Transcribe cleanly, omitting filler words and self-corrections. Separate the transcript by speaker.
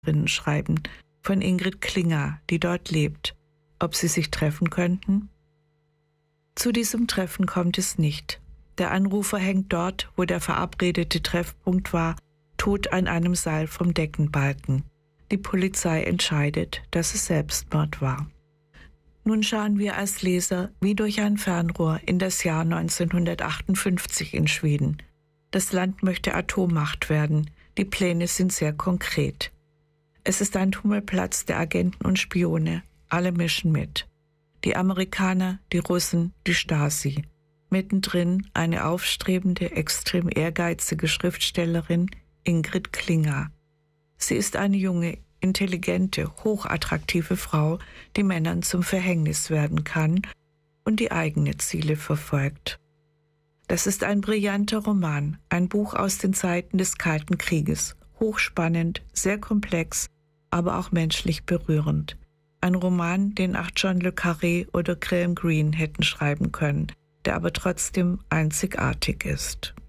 Speaker 1: schreiben von Ingrid Klinger, die dort lebt, ob sie sich treffen könnten. Zu diesem Treffen kommt es nicht. Der Anrufer hängt dort, wo der verabredete Treffpunkt war, tot an einem Seil vom Deckenbalken. Die Polizei entscheidet, dass es Selbstmord war. Nun schauen wir als Leser wie durch ein Fernrohr in das Jahr 1958 in Schweden. Das Land möchte Atommacht werden. Die Pläne sind sehr konkret. Es ist ein Tummelplatz der Agenten und Spione. Alle mischen mit. Die Amerikaner, die Russen, die Stasi. Mittendrin eine aufstrebende, extrem ehrgeizige Schriftstellerin, Ingrid Klinger. Sie ist eine junge, intelligente, hochattraktive Frau, die Männern zum Verhängnis werden kann und die eigene Ziele verfolgt. Das ist ein brillanter Roman, ein Buch aus den Zeiten des Kalten Krieges, hochspannend, sehr komplex, aber auch menschlich berührend. Ein Roman, den auch John le Carré oder Graham Greene hätten schreiben können, der aber trotzdem einzigartig ist.